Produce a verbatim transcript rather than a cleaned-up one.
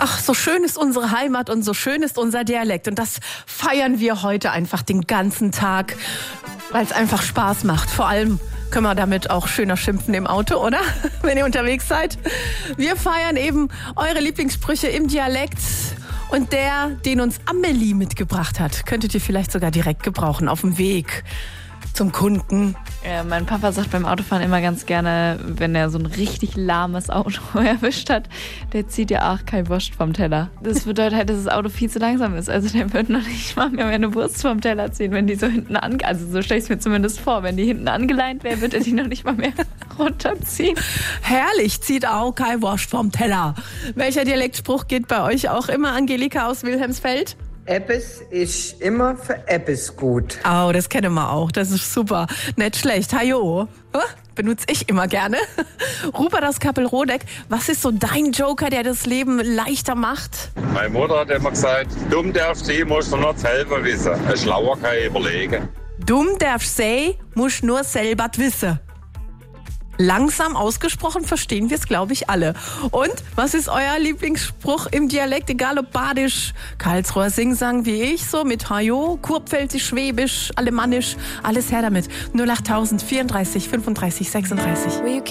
Ach, so schön ist unsere Heimat und so schön ist unser Dialekt. Und das feiern wir heute einfach den ganzen Tag, weil es einfach Spaß macht. Vor allem können wir damit auch schöner schimpfen im Auto, oder? Wenn ihr unterwegs seid. Wir feiern eben eure Lieblingssprüche im Dialekt. Und der, den uns Amelie mitgebracht hat, könntet ihr vielleicht sogar direkt gebrauchen auf dem Weg zum Kunden. Ja, mein Papa sagt beim Autofahren immer ganz gerne, wenn er so ein richtig lahmes Auto erwischt hat, der zieht ja auch kein Wurst vom Teller. Das bedeutet halt, dass das Auto viel zu langsam ist. Also der wird noch nicht mal mehr eine Wurst vom Teller ziehen, wenn die so hinten an, also so stelle ich es mir zumindest vor, wenn die hinten angeleint wäre, wird er die noch nicht mal mehr runterziehen. Herrlich, zieht auch kein Wurst vom Teller. Welcher Dialektspruch geht bei euch auch immer, Angelika aus Wilhelmsfeld? Eppes ist immer für Eppes gut. Oh, das kennen wir auch. Das ist super. Nicht schlecht. Hajo. Benutze ich immer gerne. Rupert aus Kappelrodeck, was ist so dein Joker, der das Leben leichter macht? Meine Mutter hat immer gesagt, dumm darfst du, musst du nur selber wissen. Ein Schlauer kann ich überlegen. Dumm darfst du, musst nur selber wissen. Langsam ausgesprochen verstehen wir es, glaube ich, alle. Und was ist euer Lieblingsspruch im Dialekt, egal ob Badisch, Karlsruher Singsang wie ich, so mit Hajo, Kurpfälzisch, Schwäbisch, Alemannisch, alles her damit. null acht tausend vierunddreißig fünfunddreißig sechsunddreißig.